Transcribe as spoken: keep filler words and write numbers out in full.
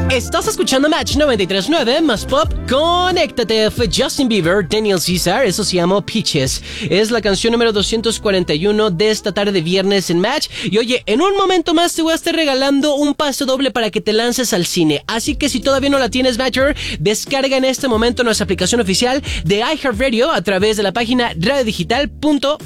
Estás escuchando Match noventa y tres punto nueve más pop. Conéctate. Fue Justin Bieber, Daniel Caesar. Eso se llamó Peaches. Es la canción número doscientos cuarenta y uno de esta tarde de viernes en Match. Y oye, en un momento más te voy a estar regalando un pase doble para que te lances al cine. Así que si todavía no la tienes, Matcher, descarga en este momento nuestra aplicación oficial de iHeartRadio a través de la página radio digital punto